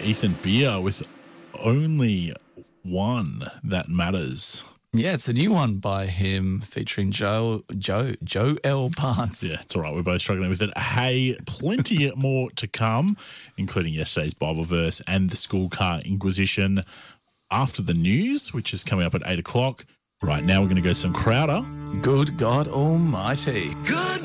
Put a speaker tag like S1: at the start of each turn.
S1: Ethan Beer with Only One That Matters.
S2: Yeah, it's a new one by him featuring Joe L. Barnes.
S1: Yeah, it's all right. We're both struggling with it. Hey, plenty more to come, including yesterday's Bible verse and the school car inquisition after the news, which is coming up at 8 o'clock. Right now, we're going to go to some Crowder.
S2: Good God Almighty.
S3: Good